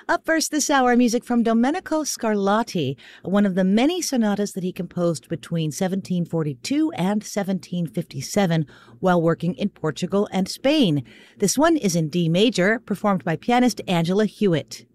Up first this hour, music from Domenico Scarlatti, one of the many sonatas that he composed between 1742 and 1757 while working in Portugal and Spain. This one is in D major, performed by pianist Angela Hewitt.